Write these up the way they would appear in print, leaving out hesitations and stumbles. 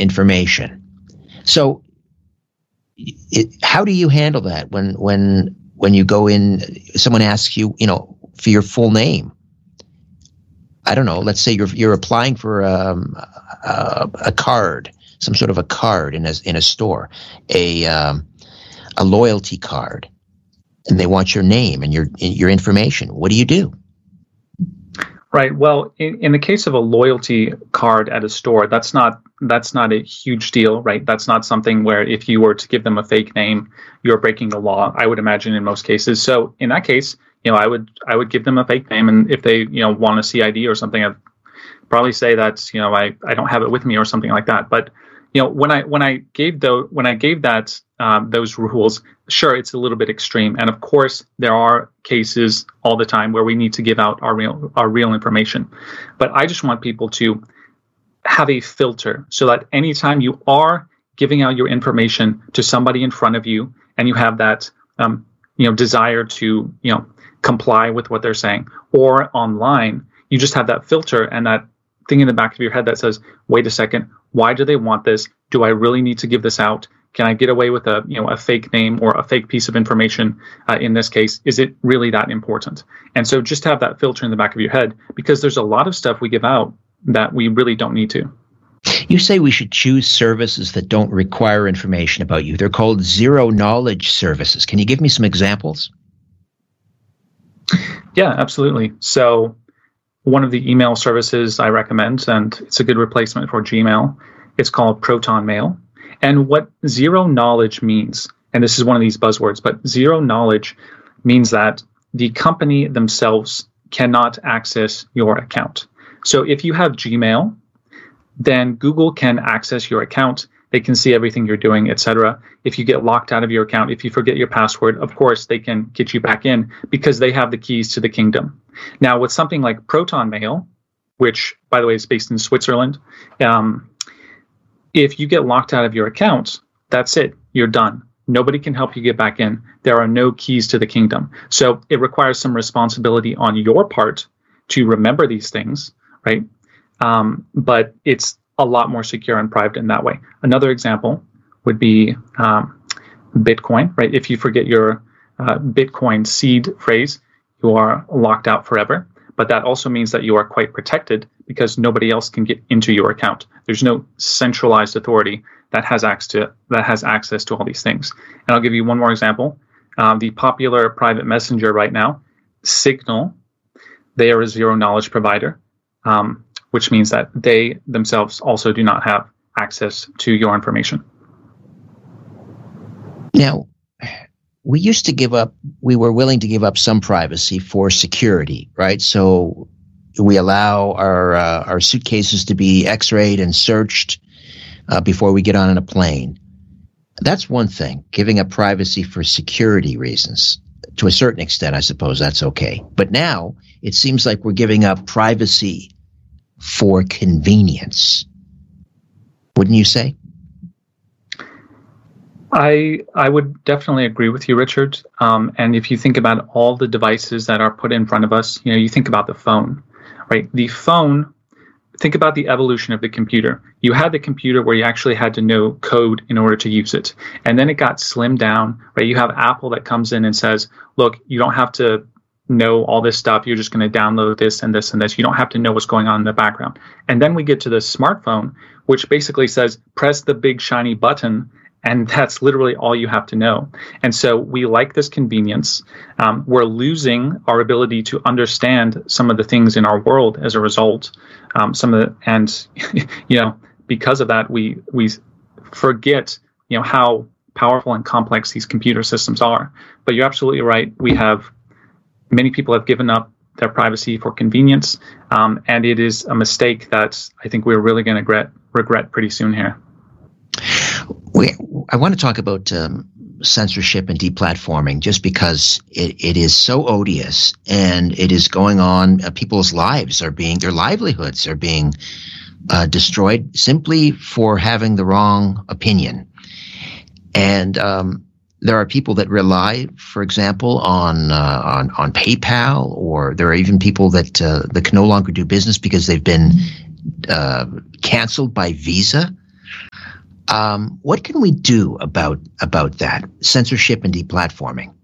information. So how do you handle that when you go in, someone asks you, for your full name? I don't know. Let's say you're applying for a card, some sort of a card in a store, a loyalty card, and they want your name and your information. What do you do? Right. Well, in the case of a loyalty card at a store, that's not a huge deal, right? That's not something where if you were to give them a fake name, you're breaking the law, I would imagine, in most cases. So in that case, I would give them a fake name, and if they want a CID or something, I'd probably say that I don't have it with me or something like that. But when I gave that those rules, sure, it's a little bit extreme, and of course there are cases all the time where we need to give out our real information. But I just want people to have a filter so that anytime you are giving out your information to somebody in front of you, and you have that desire to comply with what they're saying, or online, you just have that filter and that thing in the back of your head that says, wait a second, why do they want this? Do I really need to give this out? Can I get away with a fake name or a fake piece of information in this case? Is it really that important? And so just have that filter in the back of your head, because there's a lot of stuff we give out that we really don't need to. You say we should choose services that don't require information about you. They're called zero-knowledge services. Can you give me some examples? Yeah, absolutely. So one of the email services I recommend, and it's a good replacement for Gmail, it's called Proton Mail. And what zero knowledge means, and this is one of these buzzwords, but zero knowledge means that the company themselves cannot access your account. So if you have Gmail, then Google can access your account. They can see everything you're doing, etc. If you get locked out of your account, if you forget your password, of course, they can get you back in because they have the keys to the kingdom. Now, with something like Proton Mail, which, by the way, is based in Switzerland, if you get locked out of your account, that's it. You're done. Nobody can help you get back in. There are no keys to the kingdom. So it requires some responsibility on your part to remember these things, right? But it's a lot more secure and private in that way. Another example would be Bitcoin, right? If you forget your Bitcoin seed phrase, you are locked out forever. But that also means that you are quite protected because nobody else can get into your account. There's no centralized authority that has access to all these things. And I'll give you one more example. The popular private messenger right now, Signal, they are a zero-knowledge provider, which means that they themselves also do not have access to your information. Now, we were willing to give up some privacy for security, right? So we allow our suitcases to be x-rayed and searched before we get on a plane. That's one thing, giving up privacy for security reasons. To a certain extent, I suppose that's okay. But now it seems like we're giving up privacy for convenience. Wouldn't you say? I would definitely agree with you, Richard. And if you think about all the devices that are put in front of us, you think about the phone, right? The phone, think about the evolution of the computer. You had the computer where you actually had to know code in order to use it. And then it got slimmed down, right? You have Apple that comes in and says, look, you don't have to know all this stuff. You're just going to download this and this and this. You don't have to know what's going on in the background. And then we get to the smartphone, which basically says, press the big shiny button. And that's literally all you have to know. And so we like this convenience. We're losing our ability to understand some of the things in our world as a result. Because of that, we forget, how powerful and complex these computer systems are. But you're absolutely right. Many people have given up their privacy for convenience. And it is a mistake that I think we're really going to regret pretty soon here. I want to talk about censorship and deplatforming just because it is so odious and it is going on. People's their livelihoods are being destroyed simply for having the wrong opinion. And there are people that rely, for example, on PayPal, or there are even people that can no longer do business because they've been canceled by Visa. What can we do about that censorship and deplatforming?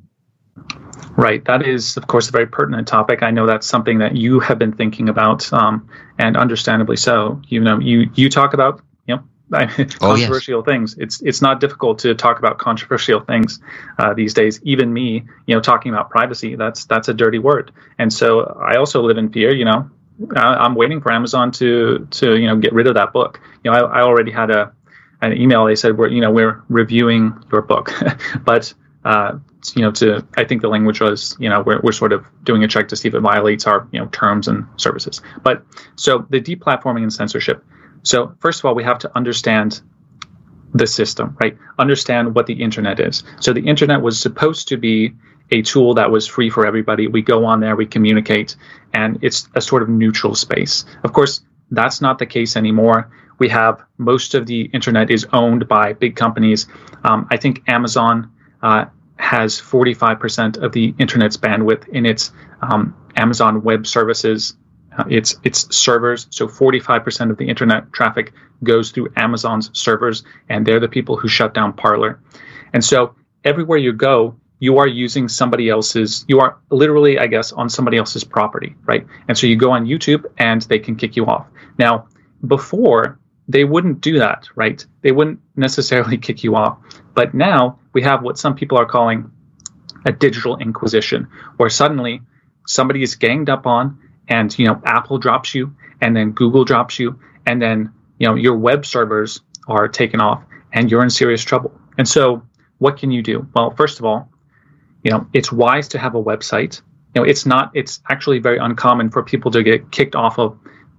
Right. That is, of course, a very pertinent topic. I know that's something that you have been thinking about, and understandably so. You talk about controversial things. It's not difficult to talk about controversial things these days. Even me, talking about privacy, that's a dirty word. And so I also live in fear. I'm waiting for Amazon to get rid of that book. I already had an email. They said we're reviewing your book, but I think the language was, we're sort of doing a check to see if it violates our, terms and services. But so the deplatforming and censorship. So first of all, we have to understand the system, right? Understand what the internet is. So the internet was supposed to be a tool that was free for everybody. We go on there, we communicate, and it's a sort of neutral space. Of course, that's not the case anymore. We have most of the internet is owned by big companies. I think Amazon has 45% of the internet's bandwidth in its Amazon Web Services, its servers. So 45% of the internet traffic goes through Amazon's servers, and they're the people who shut down Parler. And so everywhere you go, you are using you are literally, I guess, on somebody else's property, right? And so you go on YouTube and they can kick you off. Now, before, they wouldn't do that, right? They wouldn't necessarily kick you off. But now we have what some people are calling a digital inquisition, where suddenly somebody is ganged up on, and Apple drops you, and then Google drops you, and then your web servers are taken off, and you're in serious trouble. And so what can you do? Well, first of all, it's wise to have a website. It's actually very uncommon for people to get kicked off of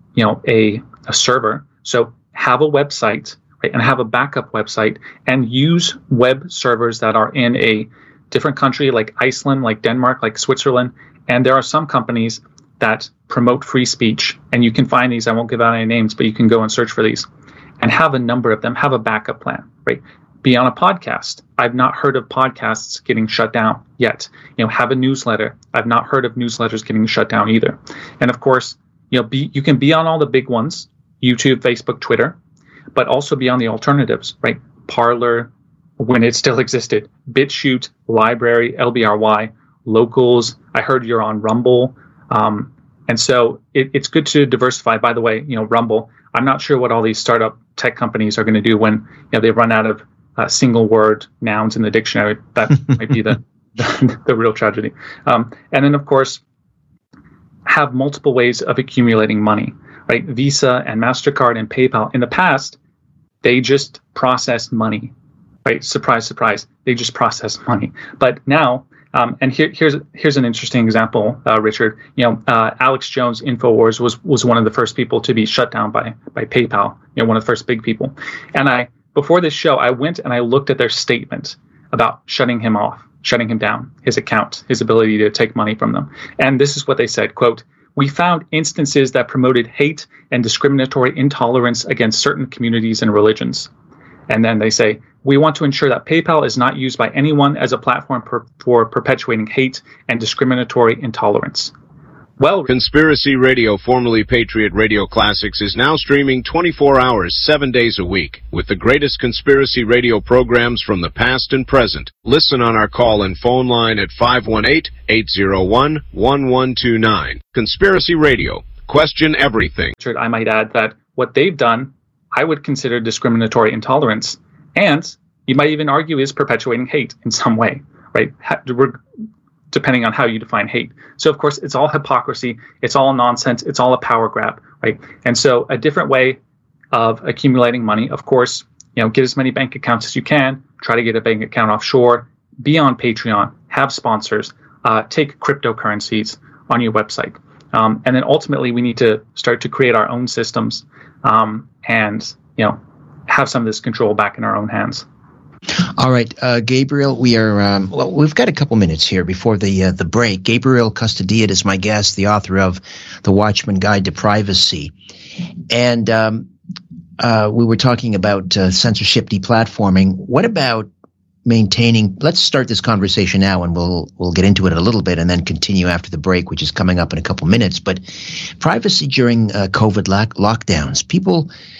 a server. So have a website, right, and have a backup website, and use web servers that are in a different country, like Iceland, like Denmark, like Switzerland. And there are some companies that promote free speech, and you can find these. I won't give out any names, but you can go and search for these, and have a number of them. Have a backup plan, right? Be on a podcast. I've not heard of podcasts getting shut down yet. Have a newsletter. I've not heard of newsletters getting shut down either. And of course, you can be on all the big ones, YouTube, Facebook, Twitter, but also be on the alternatives, right? Parler, when it still existed, BitChute, Library, LBRY, Locals. I heard you're on Rumble. And so it's good to diversify. By the way, Rumble, I'm not sure what all these startup tech companies are going to do when they run out of single word nouns in the dictionary. That might be the real tragedy. And then, of course, have multiple ways of accumulating money, right? Visa and MasterCard and PayPal. In the past, they just processed money, right? Surprise, surprise. They just processed money. But now, and here's an interesting example, Richard. Alex Jones, InfoWars, was one of the first people to be shut down by PayPal. One of the first big people. And before this show, I went and I looked at their statement about shutting him down, his account, his ability to take money from them. And this is what they said, quote, "We found instances that promoted hate and discriminatory intolerance against certain communities and religions." And then they say, "We want to ensure that PayPal is not used by anyone as a platform for perpetuating hate and discriminatory intolerance." Well, Conspiracy Radio, formerly Patriot Radio Classics, is now streaming 24 hours, 7 days a week, with the greatest conspiracy radio programs from the past and present. Listen on our call-in phone line at 518-801-1129. Conspiracy Radio. Question everything. Richard, I might add that what they've done, I would consider discriminatory intolerance, and you might even argue is perpetuating hate in some way, right? Depending on how you define hate. So, of course, it's all hypocrisy. It's all nonsense. It's all a power grab, right? And so a different way of accumulating money, of course, get as many bank accounts as you can. Try to get a bank account offshore. Be on Patreon. Have sponsors. Take cryptocurrencies on your website. And then ultimately, we need to start to create our own systems and have some of this control back in our own hands. All right, Gabriel, we are we've got a couple minutes here before the break. Gabriel Custodiet is my guest, the author of The Watchman Guide to Privacy. And we were talking about censorship deplatforming. What about maintaining, let's start this conversation now and we'll get into it a little bit and then continue after the break, which is coming up in a couple minutes. But privacy during COVID lockdowns, people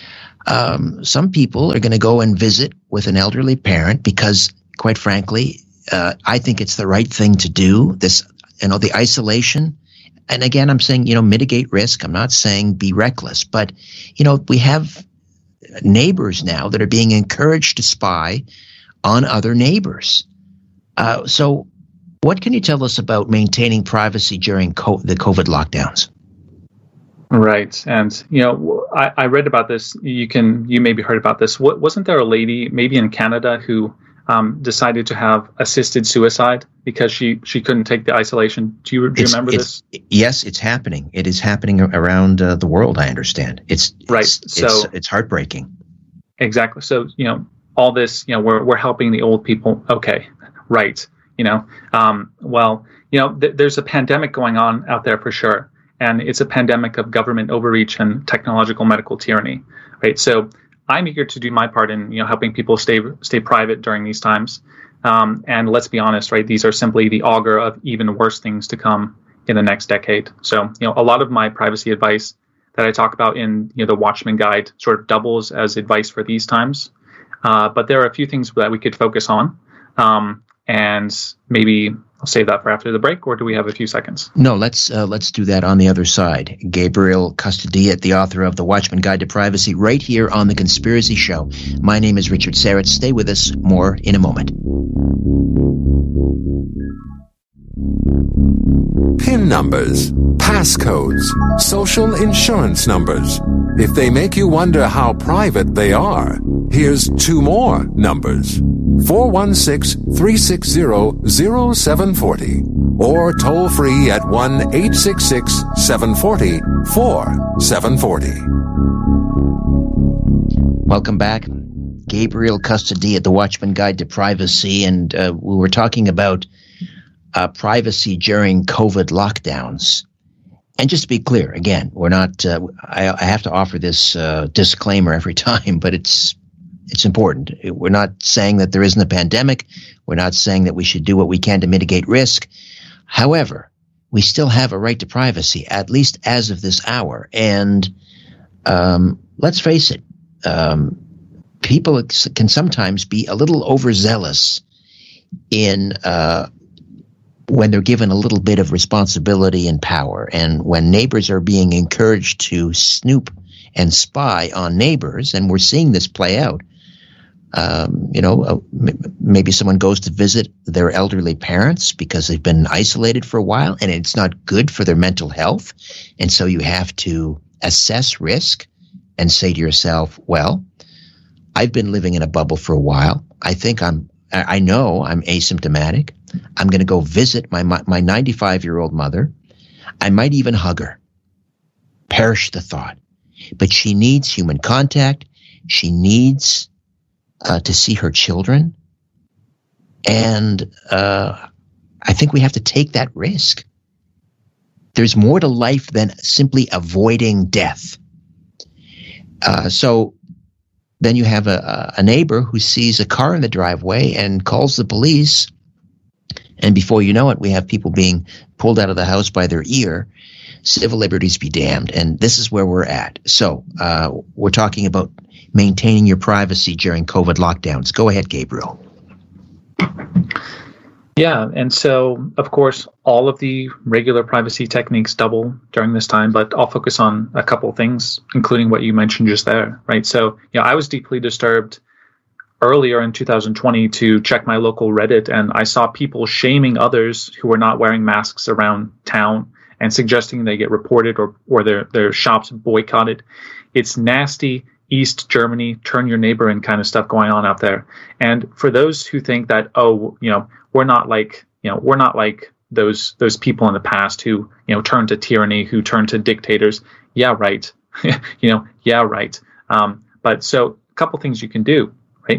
Some people are going to go and visit with an elderly parent because, quite frankly, I think it's the right thing to do. The isolation. And again, I'm saying, mitigate risk. I'm not saying be reckless, but, we have neighbors now that are being encouraged to spy on other neighbors. So what can you tell us about maintaining privacy during the COVID lockdowns? Right. And, I read about this. You maybe heard about this. Wasn't there a lady maybe in Canada who decided to have assisted suicide because she couldn't take the isolation? Do you remember this? Yes, it's happening. It is happening around the world, I understand. It's heartbreaking. Exactly. So, all this, we're helping the old people. Okay, right. There's a pandemic going on out there for sure. And it's a pandemic of government overreach and technological medical tyranny, right? So I'm eager to do my part in, helping people stay private during these times. And let's be honest, right? These are simply the augur of even worse things to come in the next decade. So, a lot of my privacy advice that I talk about in, the Watchman Guide sort of doubles as advice for these times. But there are a few things that we could focus on. And maybe I'll save that for after the break, or do we have a few seconds? No, let's do that on the other side. Gabriel Custodiet, the author of The Watchman Guide to Privacy, right here on The Conspiracy Show. My name is Richard Syrett. Stay with us. More in a moment. PIN numbers, passcodes, social insurance numbers. If they make you wonder how private they are, here's two more numbers. 416-360-0740 or toll free at 1-866-740-4740. Welcome back. Gabriel Custodiet, The Watchman Guide to Privacy, and we were talking about privacy during COVID lockdowns. And just to be clear, again, we're not, I have to offer this disclaimer every time, but it's important. We're not saying that there isn't a pandemic. We're not saying that we should do what we can to mitigate risk. However, we still have a right to privacy, at least as of this hour. And let's face it, people can sometimes be a little overzealous in when they're given a little bit of responsibility and power. And when neighbors are being encouraged to snoop and spy on neighbors, and we're seeing this play out. Maybe someone goes to visit their elderly parents because they've been isolated for a while, and it's not good for their mental health. And so you have to assess risk and say to yourself, well, I've been living in a bubble for a while. I know I'm asymptomatic. I'm going to go visit my 95-year-old mother. I might even hug her. Perish the thought. But she needs human contact. She needs to see her children. And I think we have to take that risk. There's more to life than simply avoiding death. So then you have a neighbor who sees a car in the driveway and calls the police. And before you know it, we have people being pulled out of the house by their ear. Civil liberties be damned. And this is where we're at. So we're talking about maintaining your privacy during COVID lockdowns. Go ahead, Gabriel. Yeah. And so, of course, all of the regular privacy techniques double during this time, but I'll focus on a couple of things, including what you mentioned just there, right? So, I was deeply disturbed earlier in 2020 to check my local Reddit, and I saw people shaming others who were not wearing masks around town and suggesting they get reported or their shops boycotted. It's nasty East Germany, turn your neighbor in kind of stuff going on out there. And for those who think that, we're not like those people in the past who, turned to tyranny, who turned to dictators. Yeah, right. Yeah, right. But so a couple things you can do, right?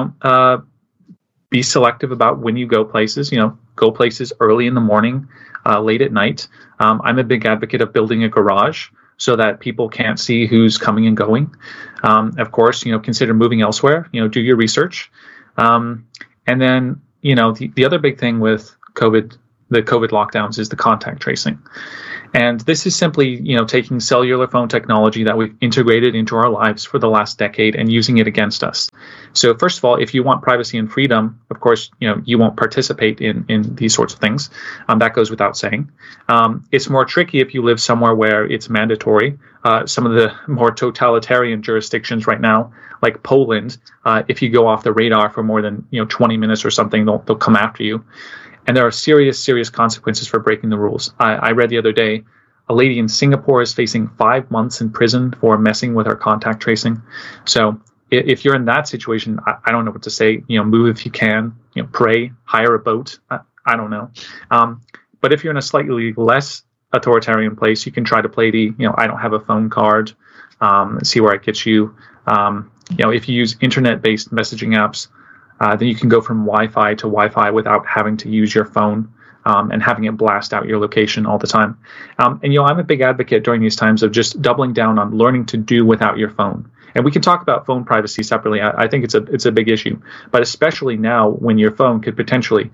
Be selective about when you go places, go places early in the morning, late at night. I'm a big advocate of building a garage so that people can't see who's coming and going. Of course, consider moving elsewhere, do your research. And then, the other big thing with the COVID lockdowns is the contact tracing. And this is simply, taking cellular phone technology that we've integrated into our lives for the last decade and using it against us. So first of all, if you want privacy and freedom, of course, you won't participate in these sorts of things. That goes without saying. It's more tricky if you live somewhere where it's mandatory. Some of the more totalitarian jurisdictions right now, like Poland, if you go off the radar for more than 20 minutes or something, they'll come after you. And there are serious consequences for breaking the rules. I read the other day, a lady in Singapore is facing 5 months in prison for messing with her contact tracing. So if you're in that situation, I don't know what to say. Move if you can. Pray, hire a boat. I don't know. But if you're in a slightly less authoritarian place, you can try to play the, I don't have a phone card, see where it gets you. If you use internet-based messaging apps, then you can go from Wi-Fi to Wi-Fi without having to use your phone and having it blast out your location all the time. And I'm a big advocate during these times of just doubling down on learning to do without your phone. And we can talk about phone privacy separately. I think it's a big issue, but especially now when your phone could potentially,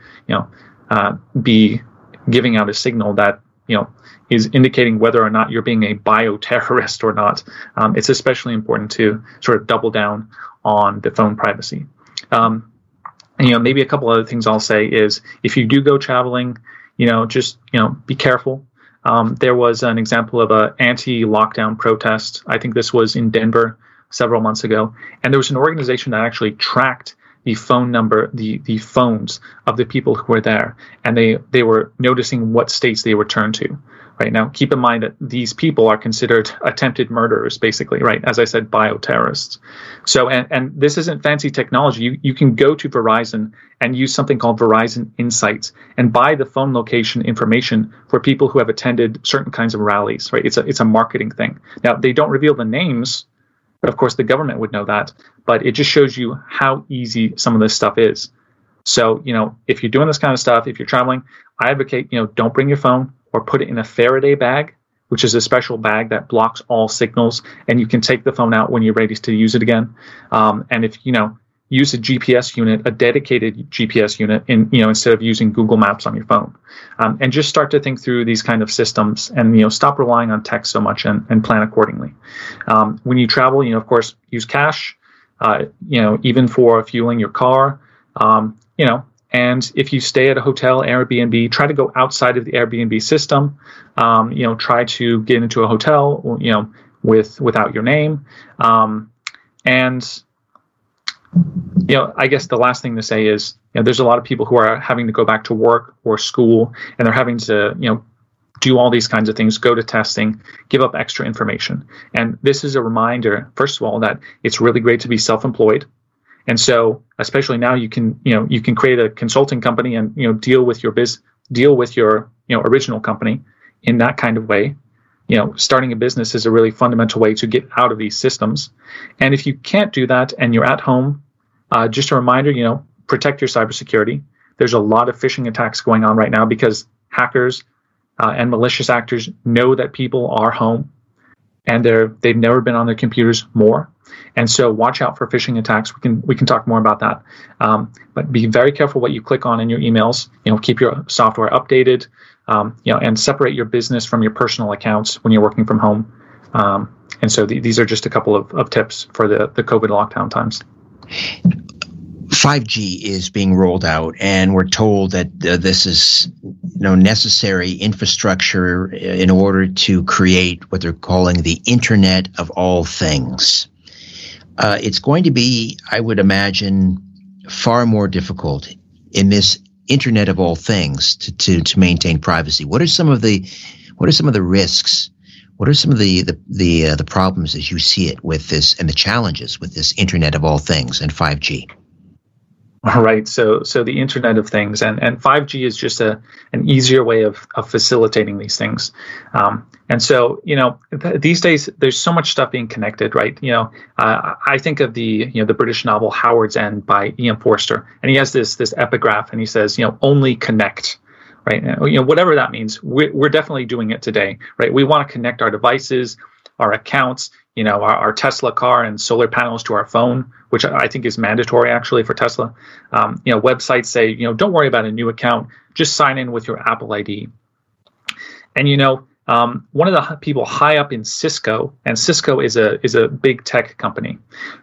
be giving out a signal that is indicating whether or not you're being a bioterrorist or not. It's especially important to sort of double down on the phone privacy. And, maybe a couple other things I'll say is if you do go traveling, just, be careful. There was an example of an anti-lockdown protest. I think this was in Denver several months ago. And there was an organization that actually tracked the phone number, the phones of the people who were there. And they were noticing what states they returned to. Right now, keep in mind that these people are considered attempted murderers, basically, right? As I said, bioterrorists. So, and this isn't fancy technology. You can go to Verizon and use something called Verizon Insights and buy the phone location information for people who have attended certain kinds of rallies, right? It's a marketing thing. Now, they don't reveal the names, but of course the government would know that. But it just shows you how easy some of this stuff is. So, if you're doing this kind of stuff, if you're traveling, I advocate, don't bring your phone, or put it in a Faraday bag, which is a special bag that blocks all signals, and you can take the phone out when you're ready to use it again. And if use a GPS unit, a dedicated GPS unit, instead of using Google Maps on your phone, and just start to think through these kind of systems, and stop relying on text so much, and plan accordingly. When you travel, of course, use cash. Even for fueling your car, And if you stay at a hotel, Airbnb, try to go outside of the Airbnb system. Try to get into a hotel, without your name. I guess the last thing to say is, there's a lot of people who are having to go back to work or school, and they're having to, do all these kinds of things, go to testing, give up extra information. And this is a reminder, first of all, that it's really great to be self-employed. And so, especially now, you can create a consulting company and deal with your original company in that kind of way. Starting a business is a really fundamental way to get out of these systems. And if you can't do that and you're at home, just a reminder, protect your cybersecurity. There's a lot of phishing attacks going on right now because hackers and malicious actors know that people are home and they've never been on their computers more. And so watch out for phishing attacks. We can talk more about that. But be very careful what you click on in your emails. Keep your software updated, and separate your business from your personal accounts when you're working from home. And so these are just a couple of tips for the COVID lockdown times. 5G is being rolled out, and we're told that this is necessary infrastructure in order to create what they're calling the Internet of All Things. It's going to be, I would imagine, far more difficult in this Internet of All Things to maintain privacy. What are some of the risks? What are some of the problems as you see it with this, and the challenges with this Internet of All Things and 5G? All right. So the Internet of Things and 5G is just an easier way of facilitating these things. And so, these days there's so much stuff being connected, right? I think of the British novel Howard's End by E.M. Forster, and he has this epigraph, and he says, only connect, right? Whatever that means, we're definitely doing it today, right? We want to connect our devices, our accounts, our Tesla car and solar panels to our phone, which I think is mandatory actually for Tesla. Websites say, don't worry about a new account, just sign in with your Apple ID. And, one of the people high up in Cisco, and Cisco is a big tech company.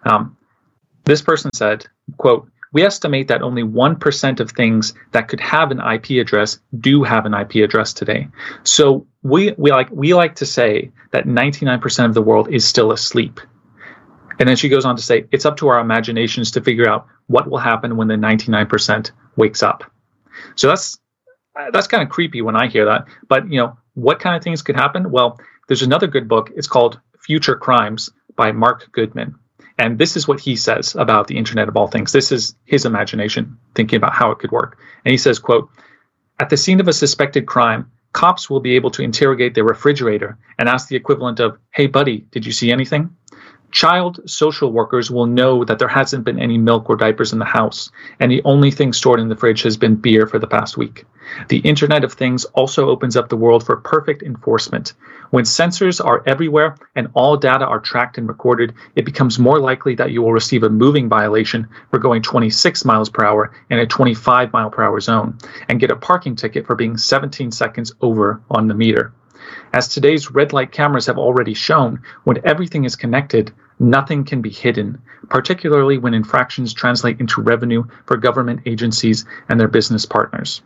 This person said, quote, "We estimate that only 1% of things that could have an IP address do have an IP address today. So we like to say that 99% of the world is still asleep." And then she goes on to say, "It's up to our imaginations to figure out what will happen when the 99% wakes up." So that's kind of creepy when I hear that. But what kind of things could happen? Well, there's another good book. It's called Future Crimes by Mark Goodman. And this is what he says about the Internet of all things. This is his imagination thinking about how it could work. And he says, quote, "At the scene of a suspected crime, cops will be able to interrogate their refrigerator and ask the equivalent of, 'Hey, buddy, did you see anything?' Child social workers will know that there hasn't been any milk or diapers in the house, and the only thing stored in the fridge has been beer for the past week. The Internet of Things also opens up the world for perfect enforcement. When sensors are everywhere and all data are tracked and recorded, it becomes more likely that you will receive a moving violation for going 26 miles per hour in a 25 mile per hour zone and get a parking ticket for being 17 seconds over on the meter. As today's red light cameras have already shown, when everything is connected, nothing can be hidden, particularly when infractions translate into revenue for government agencies and their business partners."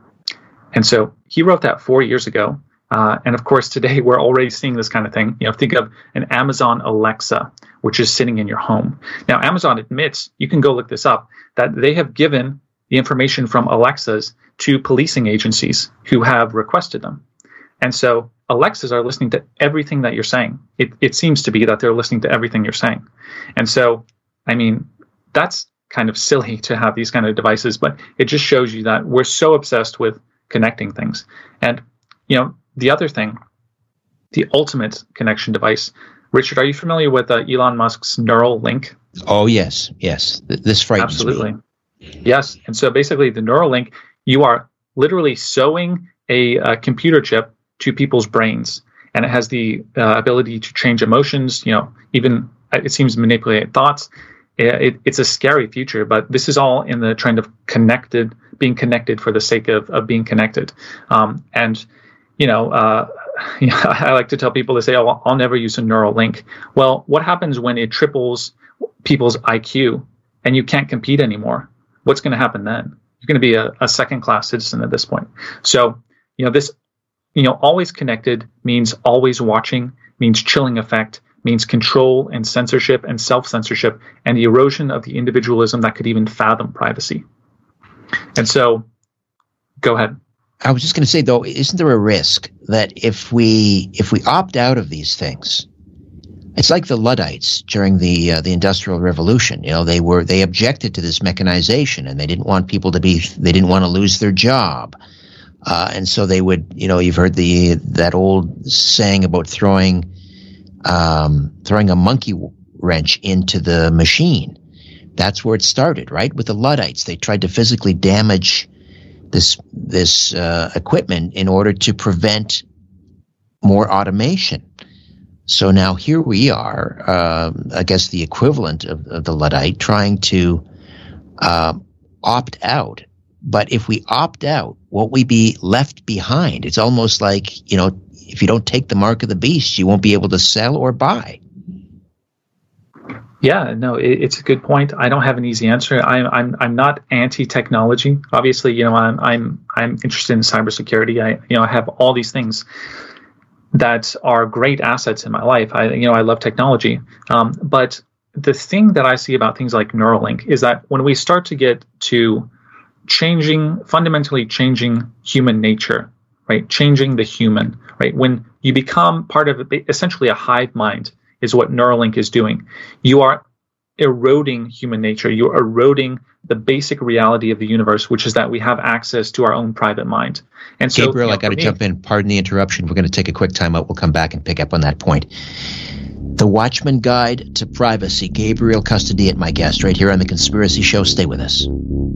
And so he wrote that 4 years ago. And of course, today we're already seeing this kind of thing. Think of an Amazon Alexa, which is sitting in your home. Now, Amazon admits, you can go look this up, that they have given the information from Alexas to policing agencies who have requested them. And so Alexas are listening to everything that you're saying. It seems to be that they're listening to everything you're saying. And so, that's kind of silly to have these kind of devices, but it just shows you that we're so obsessed with connecting things. And, the other thing, the ultimate connection device. Richard, are you familiar with Elon Musk's Neuralink? Oh, yes. This frightens Absolutely. me. Yes. And so basically the Neuralink, you are literally sewing a computer chip to people's brains, and it has the ability to change emotions, even it seems manipulate thoughts. It's a scary future, but this is all in the trend of being connected for the sake of being connected. I like to tell people, to say, "Oh, I'll never use a Neuralink." Well, what happens when it triples people's IQ and you can't compete anymore? What's going to happen then? You're going to be a second-class citizen at this point. So, this, always connected means always watching, means chilling effect, means control and censorship and self-censorship, and the erosion of the individualism that could even fathom privacy. And so, go ahead. I was just going to say, though, isn't there a risk that if we opt out of these things, it's like the Luddites during the Industrial Revolution. They objected to this mechanization, and they didn't want people they didn't want to lose their job, and so they would, you've heard that old saying about throwing a monkey wrench into the machine. That's where it started, right? With the Luddites, they tried to physically damage this equipment in order to prevent more automation. So now here we are, I guess the equivalent of the Luddite, trying to opt out. But if we opt out, won't we be left behind? It's almost like, if you don't take the mark of the beast, you won't be able to sell or buy. Yeah, no, it's a good point. I don't have an easy answer. I'm not anti-technology. Obviously, I'm interested in cybersecurity. I have all these things that are great assets in my life. I love technology. But the thing that I see about things like Neuralink is that when we start to get to fundamentally changing human nature, right? Changing the human, right? When you become part of essentially a hive mind, is what Neuralink is doing. You are eroding human nature. You're eroding the basic reality of the universe, which is that we have access to our own private mind. And so, Gabriel, I got to jump in. Pardon the interruption. We're going to take a quick time out. We'll come back and pick up on that point. The Watchman Guide to Privacy. Gabriel Custodiet, my guest, right here on The Conspiracy Show. Stay with us.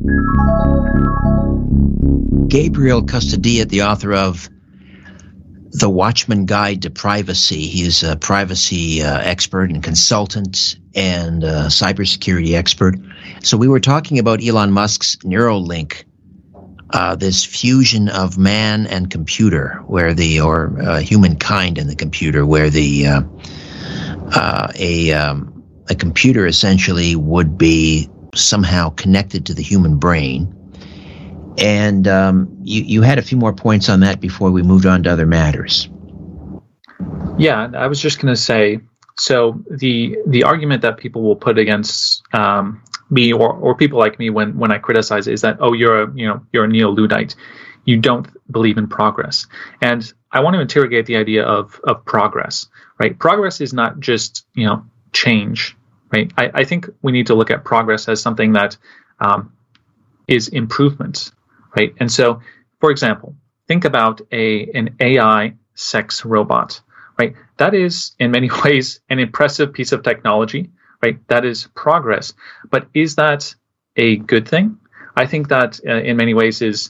Gabriel Custodiet, the author of The Watchman Guide to Privacy. He's a privacy expert and consultant and cybersecurity expert. So we were talking about Elon Musk's Neuralink this fusion of man and computer, where humankind and the computer, where a computer essentially would be somehow connected to the human brain. And you had a few more points on that before we moved on to other matters. Yeah, I was just going to say, so the argument that people will put against me or people like me when I criticize it is that, oh, you're a neo-Luddite, you don't believe in progress. And I want to interrogate the idea of progress, right? Progress is not just change, right? I think we need to look at progress as something that is improvement, right? And so, for example, think about an AI sex robot, right? That is, in many ways, an impressive piece of technology, right? That is progress. But is that a good thing? I think that in many ways is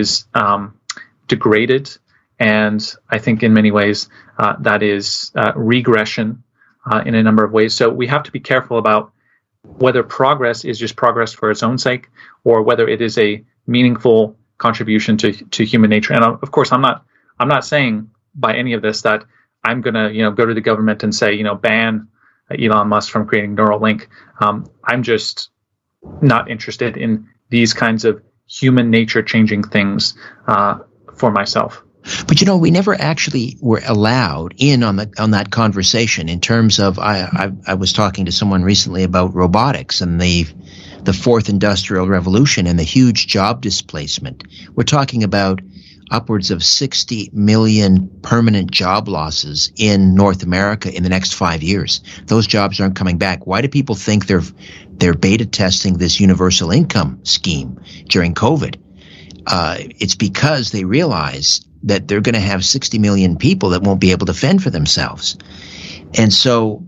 degraded, and I think in many ways that is regression in a number of ways. So we have to be careful about whether progress is just progress for its own sake, or whether it is a meaningful contribution to human nature. And of course, I'm not saying by any of this that I'm going to go to the government and say ban Elon Musk from creating Neuralink. I'm just not interested in these kinds of human nature changing things for myself. But we never actually were allowed in on that conversation in terms of I was talking to someone recently about robotics and the fourth industrial revolution and the huge job displacement. We're talking about upwards of 60 million permanent job losses in North America in the next 5 years. Those jobs aren't coming back. Why do people think they're beta testing this universal income scheme during COVID? It's because they realize that they're going to have 60 million people that won't be able to fend for themselves. And so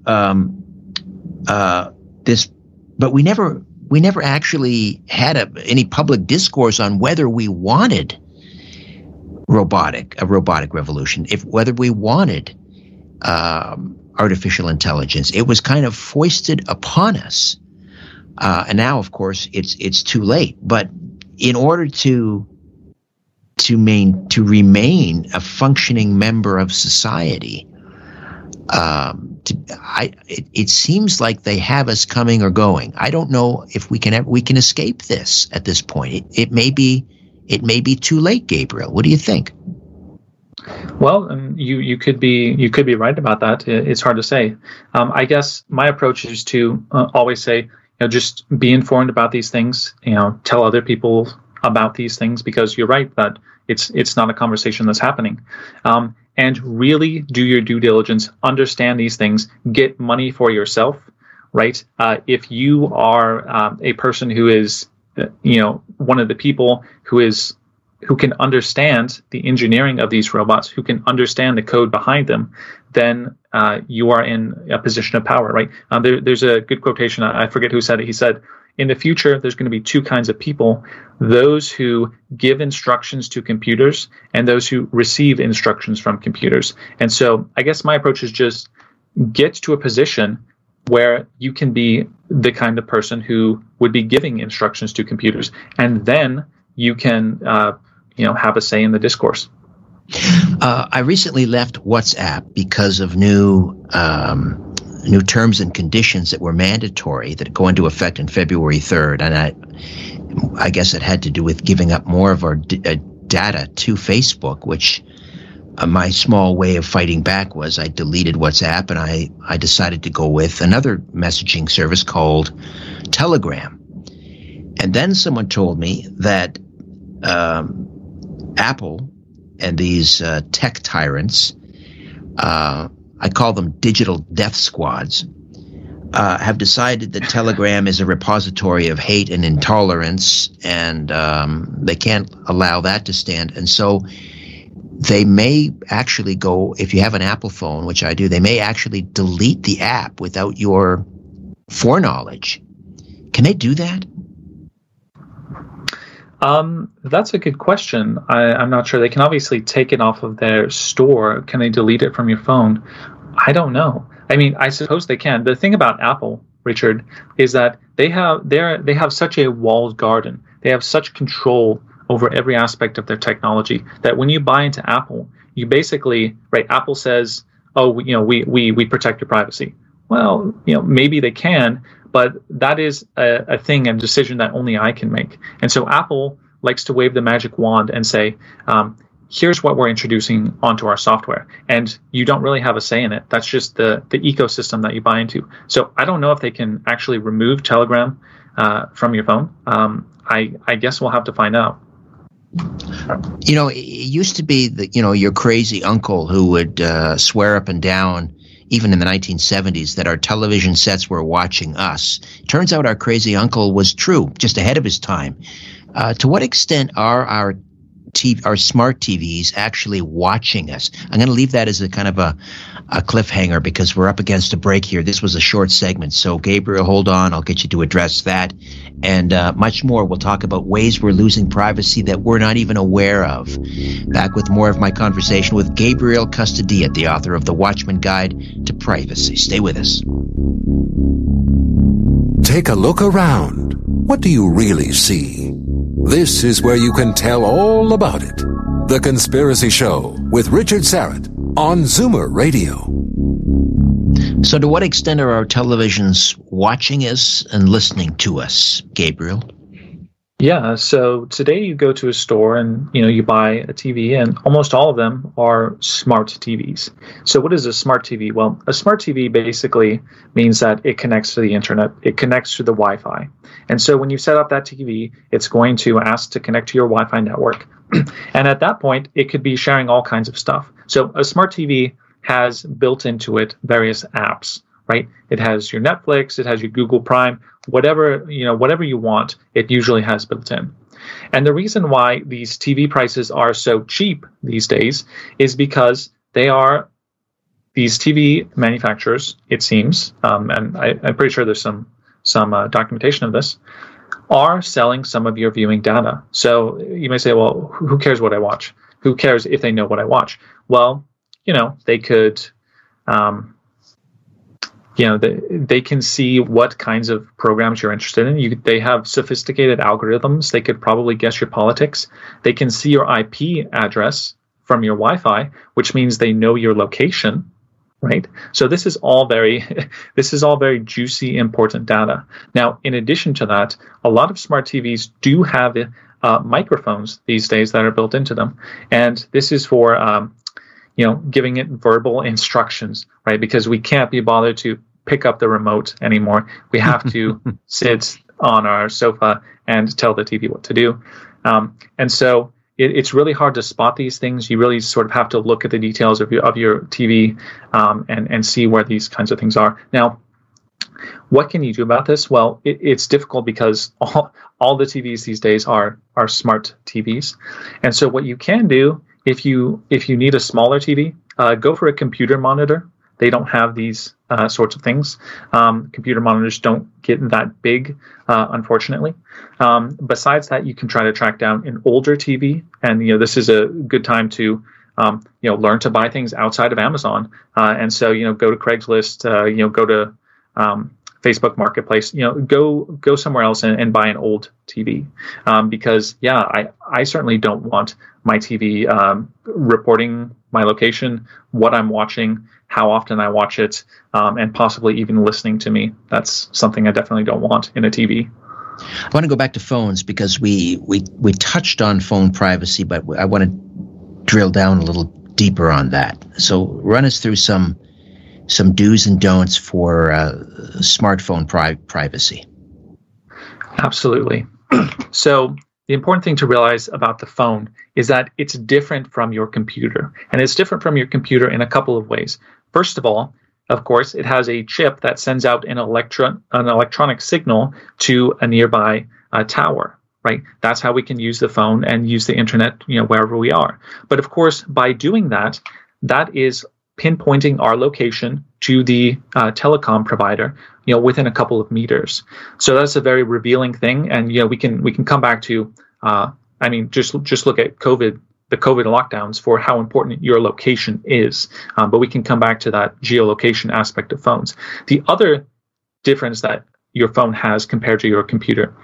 but we never actually had any public discourse on whether we wanted a robotic revolution, whether we wanted artificial intelligence. It was kind of foisted upon us, and now, of course, it's too late. But in order to remain a functioning member of society, it seems like they have us coming or going. I don't know if we can escape this at this point. It may be too late, Gabriel. What do you think? Well, you could be right about that. It's hard to say. I guess my approach is to always say, just be informed about these things. Tell other people about these things, because you're right that it's not a conversation that's happening. And really do your due diligence, understand these things, get money for yourself, right? If you are a person who is one of the people who can understand the engineering of these robots, who can understand the code behind them, then you are in a position of power, right? There's a good quotation. I forget who said it. He said, in the future, there's going to be two kinds of people: those who give instructions to computers and those who receive instructions from computers. And so I guess my approach is just get to a position where you can be the kind of person who would be giving instructions to computers, and then you can have a say in the discourse. I recently left WhatsApp because of new terms and conditions that were mandatory that go into effect on February 3rd, and I guess it had to do with giving up more of our data to Facebook, which my small way of fighting back was I deleted WhatsApp and I decided to go with another messaging service called Telegram. And then someone told me that Apple and these tech tyrants, I call them digital death squads, have decided that Telegram is a repository of hate and intolerance, and they can't allow that to stand. And so they may actually go, if you have an Apple phone, which I do, they may actually delete the app without your foreknowledge. Can they do that? That's a good question. I'm not sure. They can obviously take it off of their store. Can they delete it from your phone? I don't know. I mean, I suppose they can. The thing about Apple, Richard, is that they have such a walled garden. They have such control over every aspect of their technology. That when you buy into Apple, you basically, right, Apple says, oh, we protect your privacy. Well, maybe they can, but that is a thing and decision that only I can make. And so Apple likes to wave the magic wand and say, here's what we're introducing onto our software. And you don't really have a say in it. That's just the ecosystem that you buy into. So I don't know if they can actually remove Telegram from your phone. I guess we'll have to find out. It used to be that, your crazy uncle who would swear up and down, even in the 1970s, that our television sets were watching us. Turns out our crazy uncle was true, just ahead of his time. To what extent are our smart TVs actually watching us? I'm going to leave that as a kind of a cliffhanger because we're up against a break here. This was a short segment. So, Gabriel, hold on. I'll get you to address that. And much more. We'll talk about ways we're losing privacy that we're not even aware of. Back with more of my conversation with Gabriel Custodilla, the author of The Watchman Guide to Privacy. Stay with us. Take a look around. What do you really see? This is where you can tell all about it. The Conspiracy Show with Richard Syrett on Zoomer Radio. So to what extent are our televisions watching us and listening to us, Gabriel? Yeah, so today you go to a store and you buy a TV, and almost all of them are smart TVs. So what is a smart TV? Well, a smart TV basically means that it connects to the internet. It connects to the Wi-Fi. And so when you set up that TV, it's going to ask to connect to your Wi-Fi network. And at that point, it could be sharing all kinds of stuff. So a smart TV has built into it various apps, right? It has your Netflix, it has your Google Prime, whatever you want, it usually has built in. And the reason why these TV prices are so cheap these days is because these TV manufacturers, it seems, and I'm pretty sure there's some documentation of this, are selling some of your viewing data. So you may say, well, who cares what I watch? Who cares if they know what I watch? Well, they could, they can see what kinds of programs you're interested in. They have sophisticated algorithms. They could probably guess your politics. They can see your IP address from your Wi-Fi, which means they know your location, right? So this is all very juicy, important data. Now, in addition to that, a lot of smart TVs do have microphones these days that are built into them, and this is for giving it verbal instructions, right? Because we can't be bothered to pick up the remote anymore. We have to sit on our sofa and tell the TV what to do. And so it's really hard to spot these things. You really sort of have to look at the details of your TV and see where these kinds of things are. Now, what can you do about this? Well, it's difficult because all the TVs these days are smart TVs. And so what you can do, if you need a smaller TV, go for a computer monitor. They don't have these sorts of things. Computer monitors don't get that big, unfortunately. Besides that, you can try to track down an older TV, and this is a good time to learn to buy things outside of Amazon. And so go to Craigslist, go to Facebook Marketplace, go somewhere else and buy an old TV, because I certainly don't want my TV reporting my location, what I'm watching, how often I watch it, and possibly even listening to me. That's something I definitely don't want in a TV. I want to go back to phones because we touched on phone privacy, but I want to drill down a little deeper on that. So run us through some do's and don'ts for smartphone privacy. Absolutely. So the important thing to realize about the phone is that it's different from your computer. And it's different from your computer in a couple of ways. First of all, of course, it has a chip that sends out an electronic signal to a nearby tower, right? That's how we can use the phone and use the internet, wherever we are. But of course, by doing that, that is pinpointing our location to the telecom provider, within a couple of meters. So that's a very revealing thing, and we can come back to, just look at the COVID lockdowns for how important your location is. But we can come back to that geolocation aspect of phones. The other difference that your phone has compared to your computer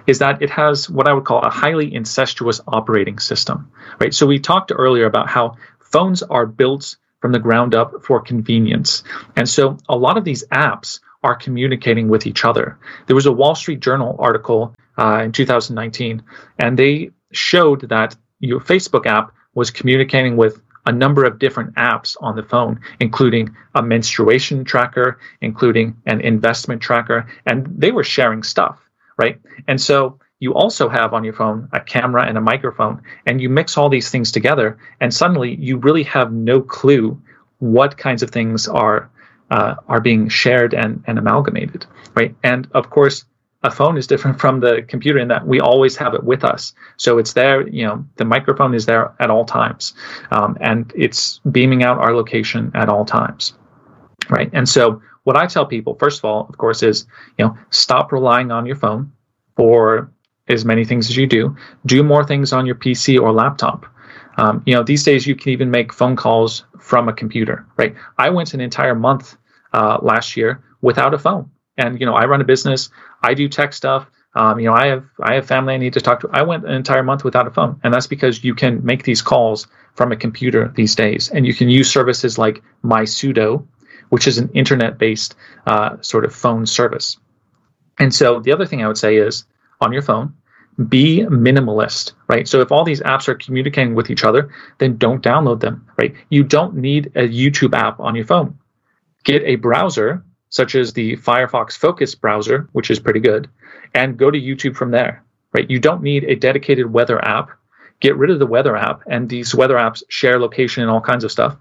is that it has what I would call a highly incestuous operating system, right? So we talked earlier about how phones are built from the ground up for convenience. And so a lot of these apps are communicating with each other. There was a Wall Street Journal article in 2019, and they showed that your Facebook app was communicating with a number of different apps on the phone, including a menstruation tracker, including an investment tracker, and they were sharing stuff, right? And so you also have on your phone a camera and a microphone, and you mix all these things together, and suddenly you really have no clue what kinds of things are being shared and amalgamated, right? And of course, a phone is different from the computer in that we always have it with us. So it's there, the microphone is there at all times, and it's beaming out our location at all times, right? And so what I tell people, first of all, of course, is, stop relying on your phone for as many things as you do. Do more things on your PC or laptop. These days you can even make phone calls from a computer, right? I went an entire month last year without a phone. And, I run a business, I do tech stuff, I have family I need to talk to. I went an entire month without a phone. And that's because you can make these calls from a computer these days. And you can use services like MySudo, which is an internet-based sort of phone service. And so the other thing I would say is, on your phone, be minimalist, right? So if all these apps are communicating with each other, then don't download them, right? You don't need a YouTube app on your phone. Get a browser, such as the Firefox Focus browser, which is pretty good, and go to YouTube from there, right? You don't need a dedicated weather app. Get rid of the weather app, and these weather apps share location and all kinds of stuff.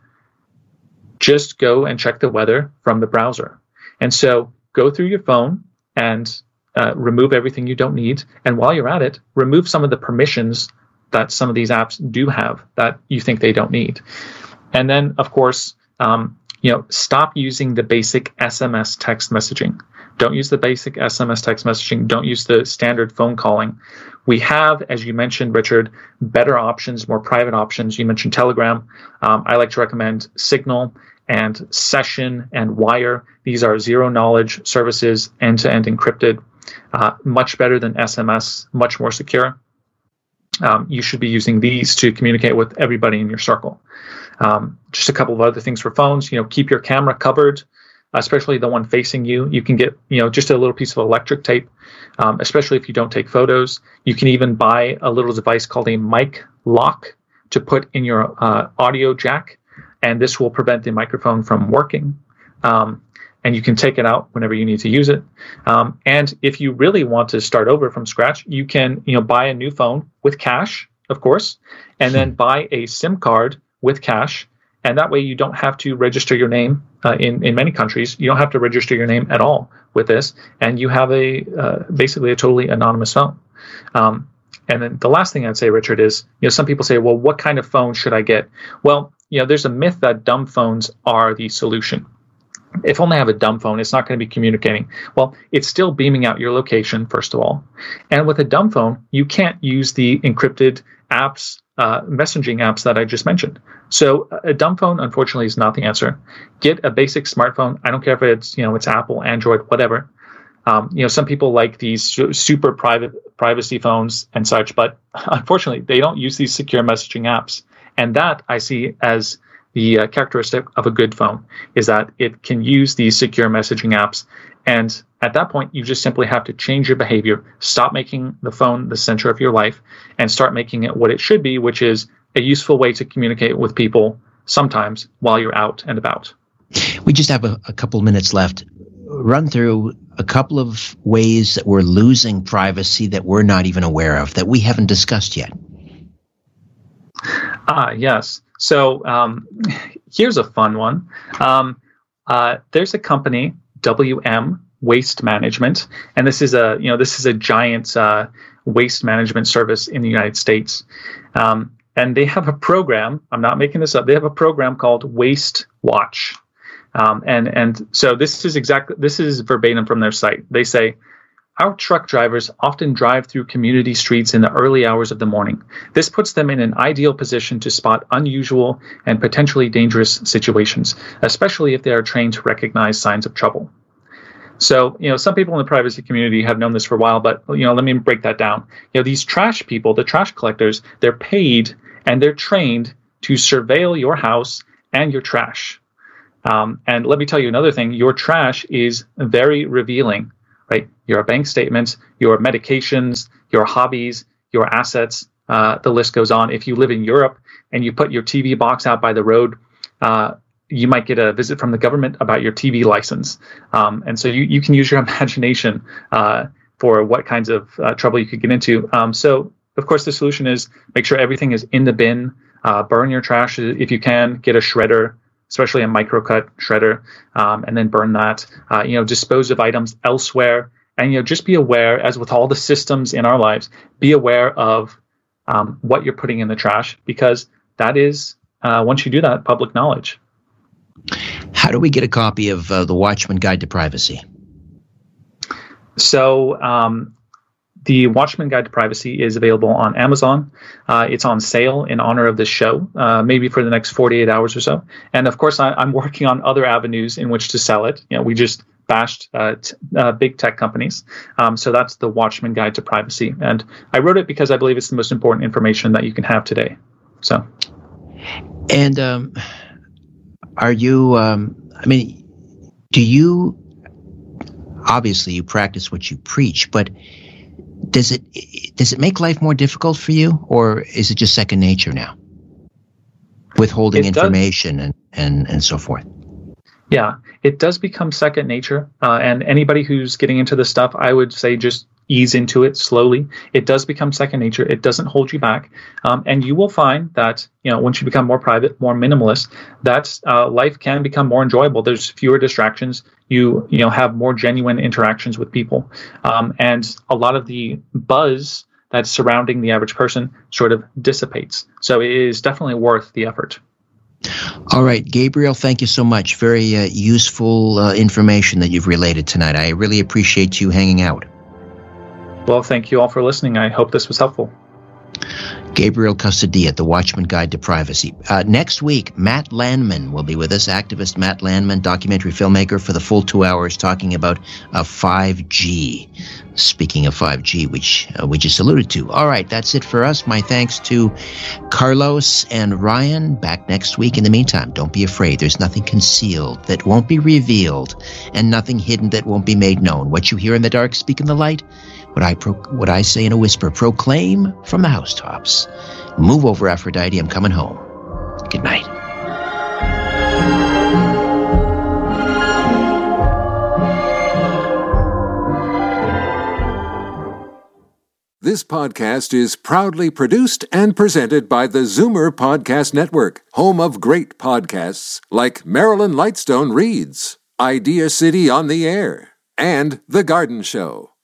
Just go and check the weather from the browser. And so go through your phone and remove everything you don't need. And while you're at it, remove some of the permissions that some of these apps do have that you think they don't need. And then, of course, stop using the basic SMS text messaging. Don't use the basic SMS text messaging. Don't use the standard phone calling. We have, as you mentioned, Richard, better options, more private options. You mentioned Telegram. I like to recommend Signal and Session and Wire. These are zero-knowledge services, end-to-end encrypted, much better than SMS, much more secure. You should be using these to communicate with everybody in your circle. Just a couple of other things for phones. Keep your camera covered, especially the one facing you. You can get, just a little piece of electric tape, especially if you don't take photos. You can even buy a little device called a mic lock to put in your audio jack, and this will prevent the microphone from working. And you can take it out whenever you need to use it. And if you really want to start over from scratch, you can, buy a new phone with cash, of course, and then buy a SIM card with cash. And that way you don't have to register your name. In many countries, you don't have to register your name at all with this. And you have basically a totally anonymous phone. And then the last thing I'd say, Richard, is, some people say, well, what kind of phone should I get? Well, there's a myth that dumb phones are the solution. If only I have a dumb phone, it's not going to be communicating. Well, it's still beaming out your location, first of all. And with a dumb phone, you can't use the encrypted apps, messaging apps that I just mentioned. So a dumb phone, unfortunately, is not the answer. Get a basic smartphone. I don't care if it's Apple, Android, whatever. Some people like these super privacy phones and such, but unfortunately, they don't use these secure messaging apps. And that I see as the characteristic of a good phone, is that it can use these secure messaging apps. And at that point, you just simply have to change your behavior, stop making the phone the center of your life, and start making it what it should be, which is a useful way to communicate with people sometimes while you're out and about. We just have a couple minutes left. Run through a couple of ways that we're losing privacy that we're not even aware of, that we haven't discussed yet. Yes. So here's a fun one. There's a company, WM Waste Management, and this is a giant waste management service in the United States. And they have a program. I'm not making this up. They have a program called Waste Watch. And so this is verbatim from their site. They say, our truck drivers often drive through community streets in the early hours of the morning. This puts them in an ideal position to spot unusual and potentially dangerous situations, especially if they are trained to recognize signs of trouble. So, some people in the privacy community have known this for a while, but, let me break that down. These trash people, the trash collectors, they're paid and they're trained to surveil your house and your trash. And let me tell you another thing, your trash is very revealing, right? Your bank statements, your medications, your hobbies, your assets, the list goes on. If you live in Europe and you put your TV box out by the road, you might get a visit from the government about your TV license. And so you can use your imagination for what kinds of trouble you could get into. So, of course, the solution is make sure everything is in the bin, burn your trash if you can, get a shredder, especially a microcut shredder, and then burn that. Dispose of items elsewhere. And, just be aware, as with all the systems in our lives, be aware of what you're putting in the trash, because that is, once you do that, public knowledge. How do we get a copy of The Watchman Guide to Privacy? So the Watchman Guide to Privacy is available on Amazon. It's on sale in honor of this show, maybe for the next 48 hours or so. And of course, I'm working on other avenues in which to sell it. We just bashed big tech companies. So that's the Watchman Guide to Privacy. And I wrote it because I believe it's the most important information that you can have today. So. And are you, do you, obviously you practice what you preach, but does it make life more difficult for you, or is it just second nature now? Withholding information and so forth. Yeah, it does become second nature. And anybody who's getting into this stuff, I would say just ease into it slowly. It does become second nature. It doesn't hold you back. And you will find that, once you become more private, more minimalist, that life can become more enjoyable. There's fewer distractions. You have more genuine interactions with people. And a lot of the buzz that's surrounding the average person sort of dissipates. So it is definitely worth the effort. All right, Gabriel, thank you so much. Very useful information that you've related tonight. I really appreciate you hanging out. Well, thank you all for listening. I hope this was helpful. Gabriel Custodia, The Watchman Guide to Privacy. Next week, Matt Landman will be with us, activist Matt Landman, documentary filmmaker, for the full 2 hours, talking about 5G. Speaking of 5G, which we just alluded to. All right, that's it for us. My thanks to Carlos and Ryan. Back next week. In the meantime, don't be afraid. There's nothing concealed that won't be revealed, and nothing hidden that won't be made known. What you hear in the dark, speak in the light. What I say in a whisper, proclaim from the housetops. Move over, Aphrodite. I'm coming home. Good night. This podcast is proudly produced and presented by the Zoomer Podcast Network, home of great podcasts like Marilyn Lightstone Reads, Idea City on the Air, and The Garden Show.